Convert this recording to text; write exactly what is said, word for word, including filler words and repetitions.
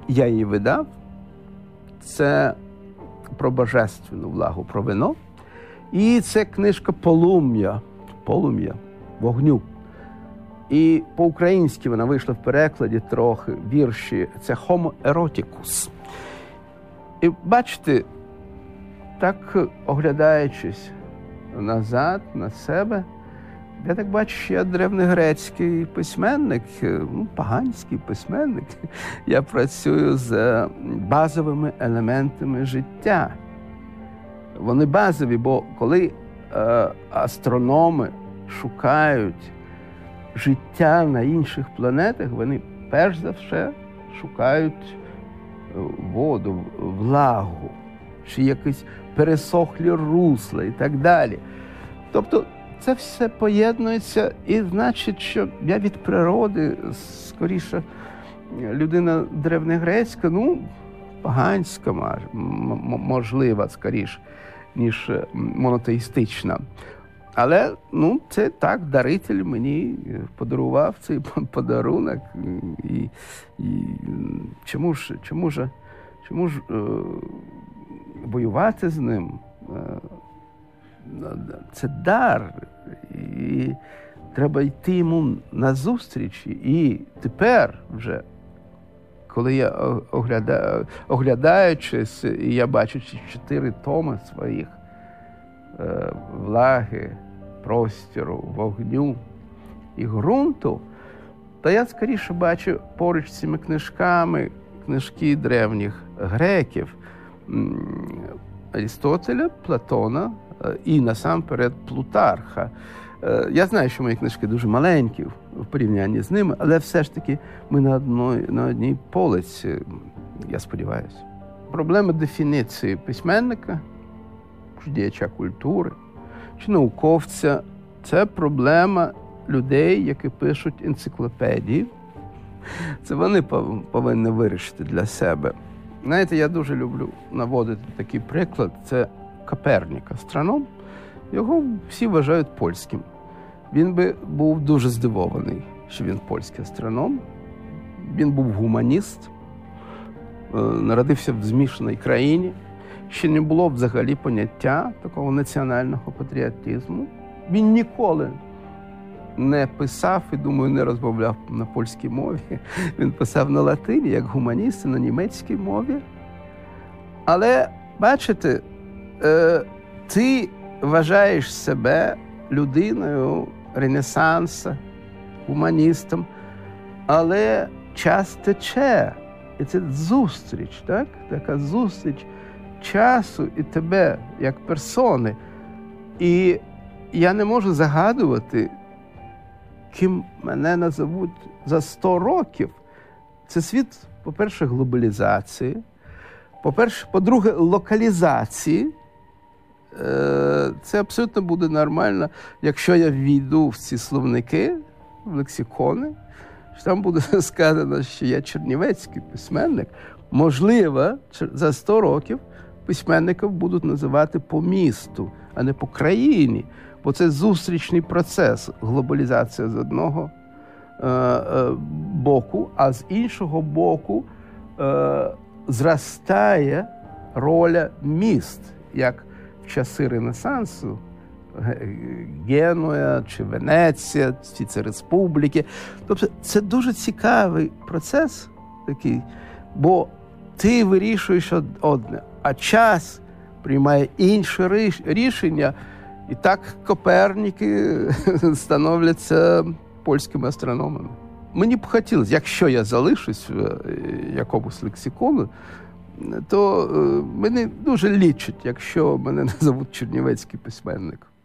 я її видав. Це про божественну влагу, про вино. І це книжка «Полум'я», «Полум'я», «Вогню». І по-українськи вона вийшла в перекладі трохи, вірші. Це «Homo eroticus». І бачите, так оглядаючись назад, на себе, я так бачу, що я древньогрецький письменник, ну, поганський письменник. Я працюю з базовими елементами життя. Вони базові, бо коли е, астрономи шукають життя на інших планетах, вони перш за все шукають воду, влагу, чи якісь пересохлі русла і так далі. Тобто це все поєднується, і значить, що я від природи, скоріше, людина древньогрецька, ну, поганська, можлива, скоріше, ніж монотеїстична. Але, ну, це так, даритель мені подарував цей подарунок. І, і чому ж, чому ж, чому ж е, воювати з ним? Це дар. І треба йти йому назустріч. І тепер вже, коли я оглядаю, оглядаючись, і я бачу чотири томи своїх, е, влаги, простору, вогню і ґрунту, то я скоріше бачу поруч з цими книжками книжки древніх греків, Арістотеля, Платона і насамперед Плутарха. Я знаю, що мої книжки дуже маленькі в порівнянні з ними, але все ж таки ми на одній, на одній полиці, я сподіваюся. Проблема дефініції письменника, чи діяча культури, чи науковця – це проблема людей, які пишуть енциклопедії. Це вони повинні вирішити для себе. Знаєте, я дуже люблю наводити такий приклад. Це Копернік, астроном. Його всі вважають польським. Він би був дуже здивований, що він польський астроном. Він був гуманіст, народився в змішаній країні. Ще не було взагалі поняття такого національного патріотизму. Він ніколи не писав і, думаю, не розмовляв на польській мові. Він писав на латині, як гуманіст, на німецькій мові. Але, бачите, ти вважаєш себе людиною Ренесансу, гуманістом, але час тече. І це зустріч, так? Така зустріч часу і тебе, як персони. І я не можу загадувати, ким мене назовуть за сто років. Це світ, по-перше, глобалізації, по-перше, по-друге, локалізації. Це абсолютно буде нормально, якщо я ввійду в ці словники, в лексикони, що там буде сказано, що я чернівецький письменник. Можливо, за сто років письменників будуть називати по місту, а не по країні. Бо це зустрічний процес, глобалізація з одного е, е, боку, а з іншого боку е, зростає роля міст, як в часи Ренесансу, Генуя чи Венеція, всі ці республіки. Тобто це дуже цікавий процес такий, бо ти вирішуєш одне, а час приймає інше рішення. І так Коперніки становляться польськими астрономами. Мені б хотілося, якщо я залишусь в якомусь лексикону, то мене дуже лічать, якщо мене назовуть чернівецький письменник.